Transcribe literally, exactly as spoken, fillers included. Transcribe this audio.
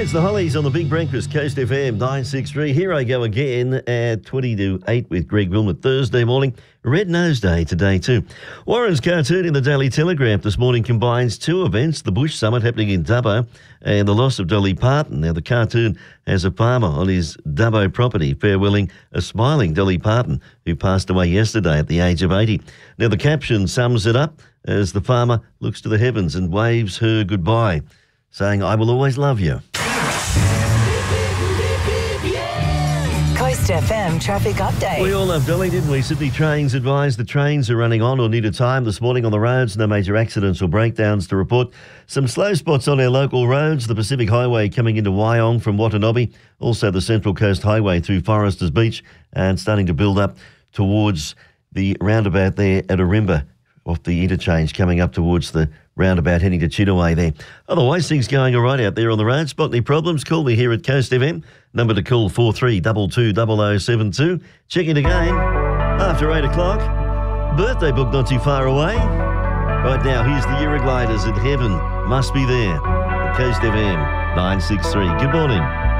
It's the Hollies on the Big Breakfast, Coast F M nine sixty-three. Here I go again at twenty to eight with Greg Wilmot Thursday morning. Red Nose Day today too. Warren's cartoon in the Daily Telegraph this morning combines two events, the Bush Summit happening in Dubbo and the loss of Dolly Parton. Now the cartoon has a farmer on his Dubbo property farewelling a smiling Dolly Parton who passed away yesterday at the age of eighty. Now the caption sums it up as the farmer looks to the heavens and waves her goodbye, saying, "I will always love you." Coast F M traffic update. We all love Dolly, didn't we? Sydney Trains advised the trains are running on or near to time this morning on the roads. No major accidents or breakdowns to report. Some slow spots on our local roads. The Pacific Highway coming into Wyong from Watanabe. Also the Central Coast Highway through Foresters Beach and starting to build up towards the roundabout there at Arimba off the interchange coming up towards the roundabout heading to Chittaway there. Otherwise, things going all right out there on the road. Spot any problems, call me here at Coast F M. Number to call four three two two zero zero seven two. Check in again after eight o'clock. Birthday book not too far away. Right now, here's the Eurogliders at Heaven Must Be There. At Coast F M nine sixty-three. Good morning.